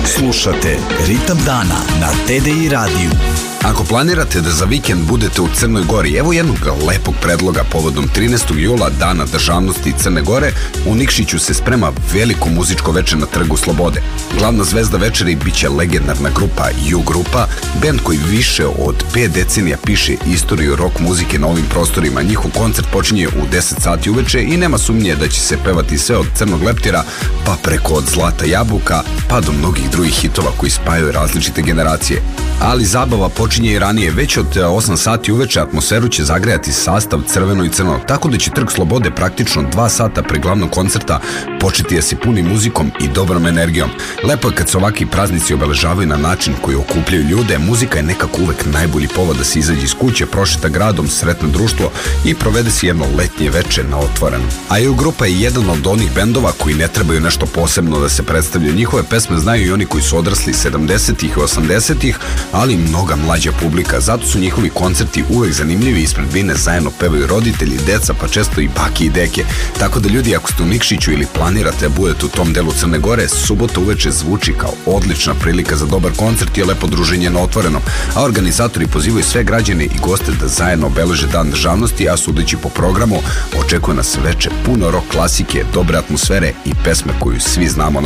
Slušate Ritam dana na TDI radiju. Ako planirate da za vikend budete u Crnoj Gori, evo jednog lepog predloga povodom 13. jula, Dana državnosti Crne Gore. U Nikšiću se sprema veliko muzičko večer na Trgu Slobode. Glavna zvezda večeri biće legendarna grupa U Grupa, bend koji više od 5 decenija piše istoriju rock muzike na ovim prostorima. Njihov koncert počinje u 10 sati uveče i nema sumnje da će se pevati sve od Crnog leptira, pa preko od Zlata jabuka, pa do mnogih drugih hitova koji spajaju različite generacije. Ali zabava počinje i ranije, već od 8 sati uveče atmosferu će zagrejati sastav Crveno i Crno, tako da će Trg Slobode praktično 2 sata pre glavnog koncerta početi da se puni muzikom i dobrom energijom. Lepo je kad se ovakvi praznici obeležavaju na način koji okupljaju ljude, muzika je nekako uvek najbolji povod da se izađe iz kuće, prošeta gradom, sretne društvo i provede se jedno letnje veče na otvorenom. A U Grupa je jedan od onih bendova koji ne trebaju nešto posebno da se predstavljaju. Njihove pesme znaju i oni koji su odrasli 70-ih i 80-ih, ali i mnoga mlađa publika. Zato su njihovi koncerti uvek zanimljivi, ispred bine zajedno pevaju roditelji, deca, pa često i bake i deke. Tako da ljudi, ako ste u Nikšiću ili planirate da budete u tom delu Crne Gore, subota uveče zvuči kao odlična prilika za dobar koncert i lepo druženje na otvorenom. A organizatori pozivaju sve građane i goste da zajedno obeleže Dan državnosti, a sudeći po programu očekuje nas veče puno rock klasike, dobre atmosfere i pesme koju svi znamo